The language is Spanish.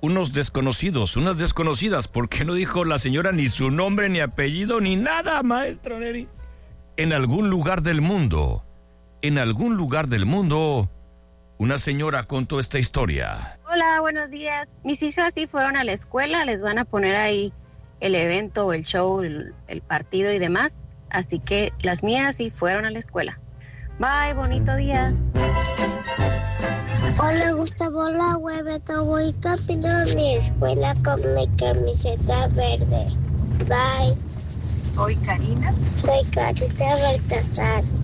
unos desconocidos, unas desconocidas, porque no dijo la señora ni su nombre, ni apellido, ni nada, maestro Neri. En algún lugar del mundo, una señora contó esta historia. Hola, buenos días. Mis hijas sí fueron a la escuela, les van a poner ahí el evento, el show, el partido y demás. Así que las mías sí fueron a la escuela. Bye, bonito día. Hola, Gustavo, la Beto, voy camino a mi escuela con mi camiseta verde. Bye. Soy Karina. Soy Carita Baltasar.